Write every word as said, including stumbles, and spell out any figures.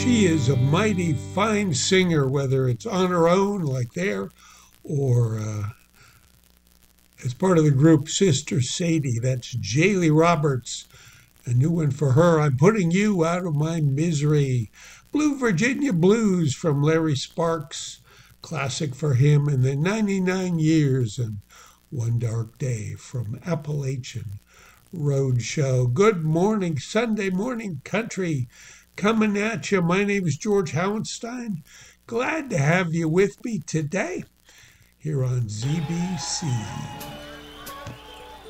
She is a mighty fine singer, whether it's on her own, like there, or uh, as part of the group Sister Sadie. That's Jaylee Roberts. A new one for her. I'm Putting You Out of My Misery. Blue Virginia Blues from Larry Sparks. Classic for him. And then ninety-nine Years and One Dark Day from Appalachian Roadshow. Good morning, Sunday morning country. Coming at you. My name is George Howenstein. Glad to have you with me today here on Z B C.